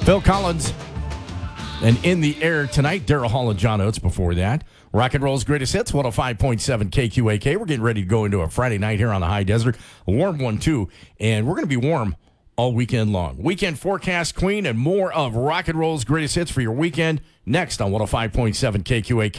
Phil Collins. And in the air tonight, Daryl Hall and John Oates before that. Rock and Roll's Greatest Hits, 105.7 KQAK. We're getting ready to go into a Friday night here on the High Desert. A warm one, too. And we're going to be warm all weekend long. Weekend forecast queen and more of Rock and Roll's Greatest Hits for your weekend next on 105.7 KQAK.